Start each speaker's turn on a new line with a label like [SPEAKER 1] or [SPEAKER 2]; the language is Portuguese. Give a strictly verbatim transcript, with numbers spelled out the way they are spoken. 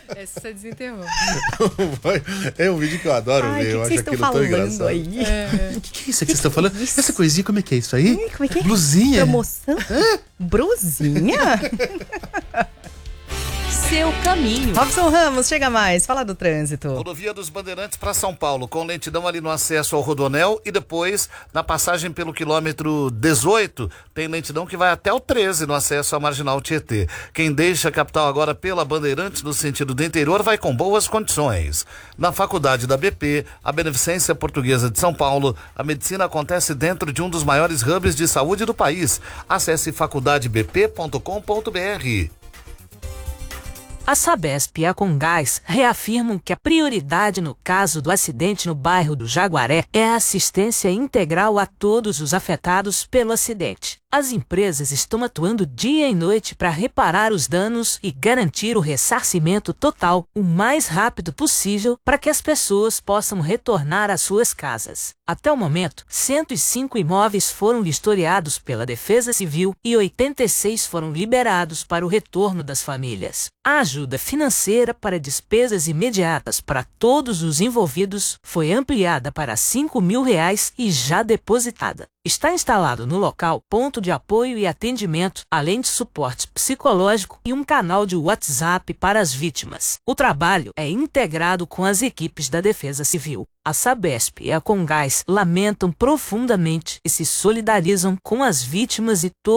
[SPEAKER 1] Essa você desenterrou.
[SPEAKER 2] É um vídeo que eu adoro
[SPEAKER 3] Ai,
[SPEAKER 2] ver,
[SPEAKER 3] que
[SPEAKER 2] eu
[SPEAKER 3] que
[SPEAKER 2] acho
[SPEAKER 3] vocês estão
[SPEAKER 2] aquilo tão engraçado.
[SPEAKER 3] falando aí?
[SPEAKER 1] É.
[SPEAKER 2] O que, que é isso que vocês estão falando?
[SPEAKER 3] isso?
[SPEAKER 2] Essa coisinha, como é que é isso aí?
[SPEAKER 3] Ih, como é que é?
[SPEAKER 2] Blusinha?
[SPEAKER 3] Promoção? Brusinha?
[SPEAKER 4] Seu caminho.
[SPEAKER 3] Robson Ramos, chega mais, fala do trânsito.
[SPEAKER 5] Rodovia dos Bandeirantes para São Paulo, com lentidão ali no acesso ao Rodonel e depois na passagem pelo quilômetro dezoito, tem lentidão que vai até o treze no acesso à Marginal Tietê. Quem deixa a capital agora pela Bandeirantes no sentido do interior vai com boas condições. Na faculdade da B P, a Beneficência Portuguesa de São Paulo, a medicina acontece dentro de um dos maiores hubs de saúde do país. Acesse faculdade b p ponto com ponto b r.
[SPEAKER 4] A Sabesp e a Comgás reafirmam que a prioridade no caso do acidente no bairro do Jaguaré é a assistência integral a todos os afetados pelo acidente. As empresas estão atuando dia e noite para reparar os danos e garantir o ressarcimento total o mais rápido possível para que as pessoas possam retornar às suas casas. Até o momento, cento e cinco imóveis foram vistoriados pela Defesa Civil e oitenta e seis foram liberados para o retorno das famílias. A ajuda financeira para despesas imediatas para todos os envolvidos foi ampliada para cinco mil reais e já depositada. Está instalado no local ponto de apoio e atendimento, além de suporte psicológico e um canal de WhatsApp para as vítimas. O trabalho é integrado com as equipes da Defesa Civil. A Sabesp e a Comgás lamentam profundamente e se solidarizam com as vítimas e todos